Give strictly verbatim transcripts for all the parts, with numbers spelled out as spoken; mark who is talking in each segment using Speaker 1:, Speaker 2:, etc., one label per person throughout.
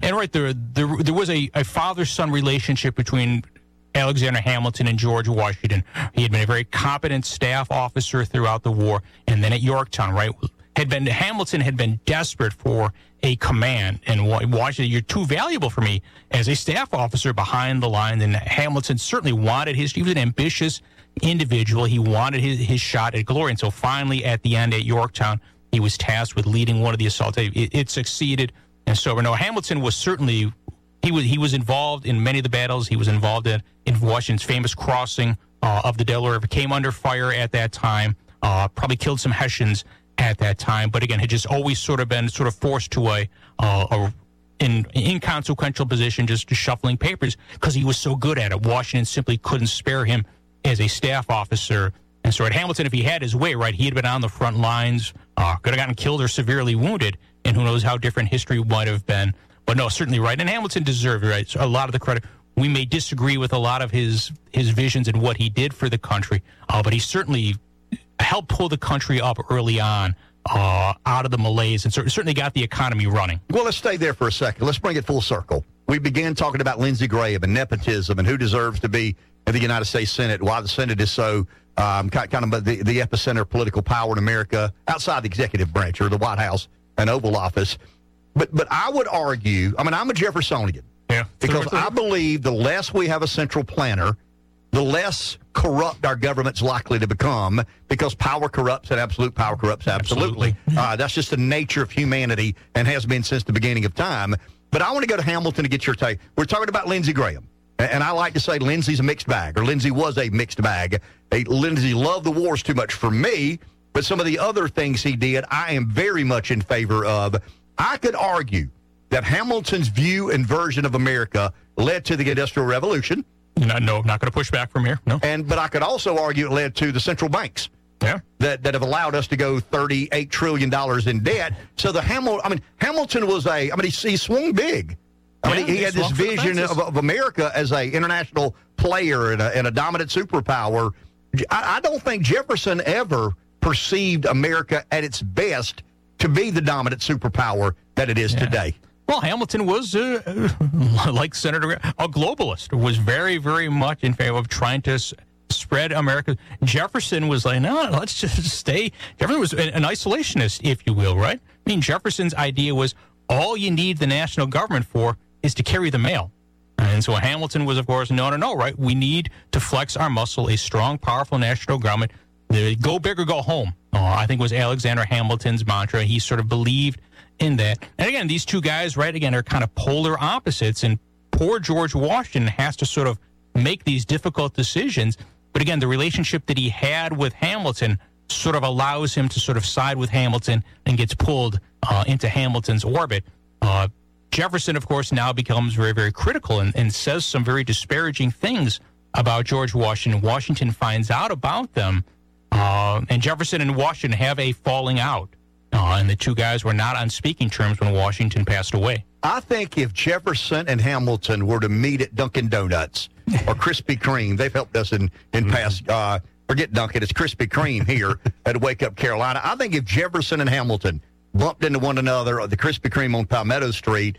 Speaker 1: And right there, there, there was a, a father-son relationship between Alexander Hamilton and George Washington. He had been a very competent staff officer throughout the war, and then at Yorktown, right, had been Hamilton had been desperate for a command, and Washington, you're too valuable for me as a staff officer behind the line. And Hamilton certainly wanted his. He was an ambitious individual. He wanted his, his shot at glory, and so finally, at the end at Yorktown, he was tasked with leading one of the assaults. It, it succeeded, and so no, Hamilton was certainly. He was he was involved in many of the battles. He was involved in, in Washington's famous crossing uh, of the Delaware River. Came under fire at that time. Uh, probably killed some Hessians at that time. But again, had just always sort of been sort of forced to a, uh, a in inconsequential position, just, just shuffling papers because he was so good at it. Washington simply couldn't spare him as a staff officer. And so at Hamilton, if he had his way, right, he had been on the front lines, uh, could have gotten killed or severely wounded, and who knows how different history might have been. But no, certainly right. And Hamilton deserved it, right? So a lot of the credit. We may disagree with a lot of his his visions and what he did for the country, uh, but he certainly helped pull the country up early on uh, out of the malaise and certainly got the economy running.
Speaker 2: Well, let's stay there for a second. Let's bring it full circle. We began talking about Lindsey Graham and nepotism and who deserves to be in the United States Senate, why the Senate is so um, kind of the, the epicenter of political power in America outside the executive branch or the White House and Oval Office. But but I would argue, I mean, I'm a Jeffersonian.
Speaker 1: Yeah.
Speaker 2: Because I believe the less we have a central planner, the less corrupt our government's likely to become, because power corrupts and absolute power corrupts absolutely. absolutely. Uh, that's just the nature of humanity and has been since the beginning of time. But I want to go to Hamilton to get your take. We're talking about Lindsey Graham. And I like to say Lindsey's a mixed bag, or Lindsey was a mixed bag. Hey, Lindsey loved the wars too much for me, but some of the other things he did, I am very much in favor of. I could argue that Hamilton's view and version of America led to the Industrial Revolution.
Speaker 1: No, no, not going to push back from here. No,
Speaker 2: and but I could also argue it led to the central banks.
Speaker 1: Yeah,
Speaker 2: that that have allowed us to go thirty-eight trillion dollars in debt. So the Hamilton, I mean, Hamilton was a, I mean, he, he swung big. I mean,
Speaker 1: yeah,
Speaker 2: he, he had this vision of, of America as a international player and a, and a dominant superpower. I, I don't think Jefferson ever perceived America at its best to be the dominant superpower that it is yeah. today.
Speaker 1: Well, Hamilton was, uh, like Senator, a globalist, was very, very much in favor of trying to s- spread America. Jefferson was like, no, let's just stay. Jefferson was an isolationist, if you will, right? I mean, Jefferson's idea was all you need the national government for is to carry the mail. And so Hamilton was, of course, no, no, no, right? We need to flex our muscle, a strong, powerful national government. The go big or go home, uh, I think was Alexander Hamilton's mantra. He sort of believed in that. And again, these two guys, right, again, are kind of polar opposites. And poor George Washington has to sort of make these difficult decisions. But again, the relationship that he had with Hamilton sort of allows him to sort of side with Hamilton and gets pulled uh, into Hamilton's orbit. Uh, Jefferson, of course, now becomes very, very critical and, and says some very disparaging things about George Washington. Washington finds out about them. Uh, and Jefferson and Washington have a falling out. Uh, and the two guys were not on speaking terms when Washington passed away.
Speaker 2: I think if Jefferson and Hamilton were to meet at Dunkin' Donuts or Krispy Kreme, they've helped us in, in mm-hmm. past, uh, forget Dunkin', it's Krispy Kreme here at Wake Up Carolina. I think if Jefferson and Hamilton bumped into one another at the Krispy Kreme on Palmetto Street,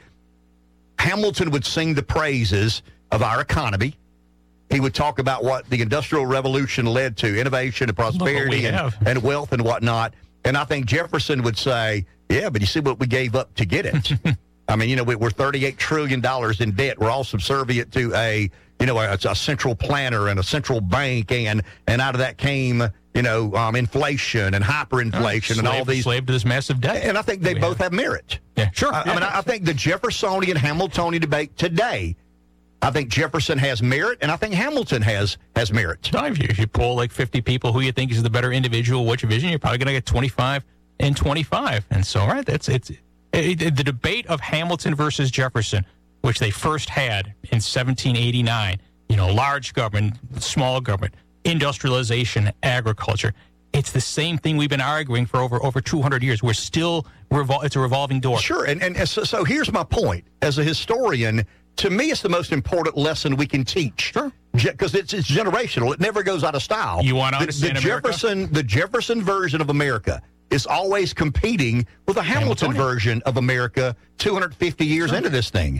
Speaker 2: Hamilton would sing the praises of our economy. He would talk about what the Industrial Revolution led to, innovation and prosperity and, and wealth and whatnot. And I think Jefferson would say, yeah, but you see what we gave up to get it. I mean, you know, we, we're thirty-eight trillion dollars in debt. We're all subservient to a, you know, a, a central planner and a central bank. And, and out of that came, you know, um, inflation and hyperinflation right. slave,
Speaker 1: and
Speaker 2: all these.
Speaker 1: Slave to this massive debt.
Speaker 2: And I think they both have. have merit.
Speaker 1: Yeah, sure.
Speaker 2: I,
Speaker 1: yeah.
Speaker 2: I mean, I think the Jeffersonian Hamiltonian debate today, I think Jefferson has merit, and I think Hamilton has has merit.
Speaker 1: No, if, you, if you poll like fifty people who you think is the better individual, what's your vision, you're probably going to get twenty-five and twenty-five. And so, right, that's it's it, it, the debate of Hamilton versus Jefferson, which they first had in seventeen eighty-nine. You know, large government, small government, industrialization, agriculture. It's the same thing we've been arguing for over over two hundred years. We're still revol- it's a revolving door.
Speaker 2: Sure, and and so, so here's my point as a historian. To me, it's the most important lesson we can teach.
Speaker 1: Sure.
Speaker 2: Because it's, it's generational. It never goes out of style.
Speaker 1: You want to
Speaker 2: the,
Speaker 1: understand
Speaker 2: the
Speaker 1: America?
Speaker 2: Jefferson, the Jefferson version of America is always competing with the Hamilton version of America two hundred fifty years sure. into this thing.